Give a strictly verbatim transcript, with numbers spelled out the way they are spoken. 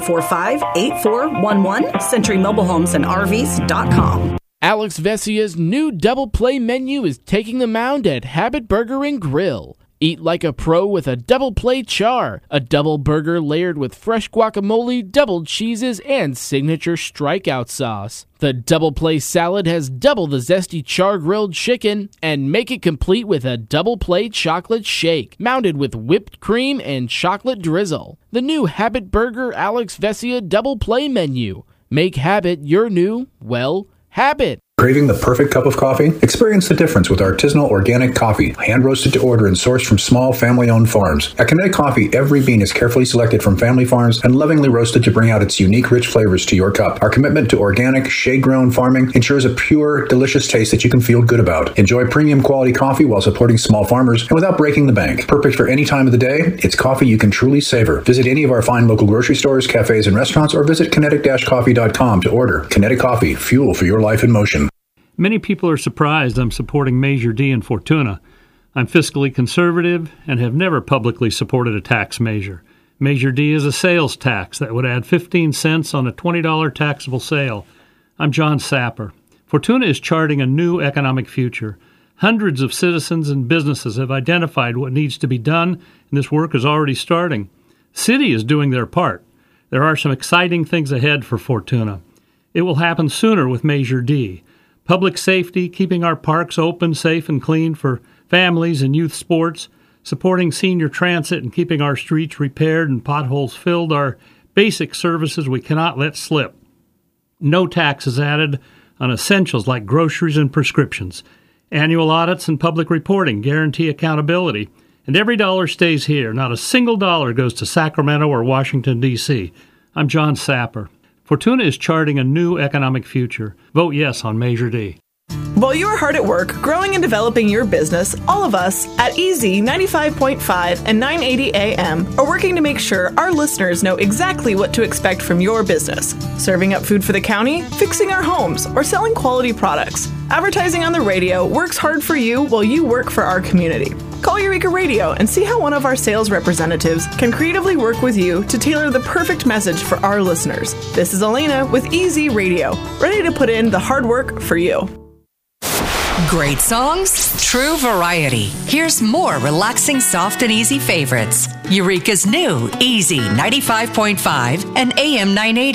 four five eight four one one, Century Mobile Homes and R Vs dot com. Alex Vesia's new double play menu is taking the mound at Habit Burger and Grill. Eat like a pro with a double play char, a double burger layered with fresh guacamole, double cheeses, and signature strikeout sauce. The double play salad has double the zesty char grilled chicken, and make it complete with a double play chocolate shake, mounted with whipped cream and chocolate drizzle. The new Habit Burger Alex Vesia double play menu. Make Habit your new, well, habit. Craving the perfect cup of coffee? Experience the difference with artisanal organic coffee, hand-roasted to order and sourced from small family-owned farms. At Kinetic Coffee, every bean is carefully selected from family farms and lovingly roasted to bring out its unique, rich flavors to your cup. Our commitment to organic, shade-grown farming ensures a pure, delicious taste that you can feel good about. Enjoy premium quality coffee while supporting small farmers and without breaking the bank. Perfect for any time of the day, it's coffee you can truly savor. Visit any of our fine local grocery stores, cafes, and restaurants, or visit kinetic dash coffee dot com to order. Kinetic Coffee, fuel for your life in motion. Many people are surprised I'm supporting Measure D and Fortuna. I'm fiscally conservative and have never publicly supported a tax measure. Measure D is a sales tax that would add fifteen cents on a twenty dollars taxable sale. I'm John Sapper. Fortuna is charting a new economic future. Hundreds of citizens and businesses have identified what needs to be done, and this work is already starting. Citi is doing their part. There are some exciting things ahead for Fortuna. It will happen sooner with Measure D. Public safety, keeping our parks open, safe, and clean for families and youth sports, supporting senior transit and keeping our streets repaired and potholes filled are basic services we cannot let slip. No taxes added on essentials like groceries and prescriptions. Annual audits and public reporting guarantee accountability. And every dollar stays here. Not a single dollar goes to Sacramento or Washington, D C I'm John Sapper. Fortuna is charting a new economic future. Vote yes on Measure D. While you're hard at work growing and developing your business, all of us at E Z ninety-five point five and nine eighty A M are working to make sure our listeners know exactly what to expect from your business. Serving up food for the county, fixing our homes, or selling quality products. Advertising on the radio works hard for you while you work for our community. Call Eureka Radio and see how one of our sales representatives can creatively work with you to tailor the perfect message for our listeners. This is Elena with E Z Radio, ready to put in the hard work for you. Great songs, true variety. Here's more relaxing, soft, and easy favorites. Eureka's new Easy ninety-five point five and A M nine eighty.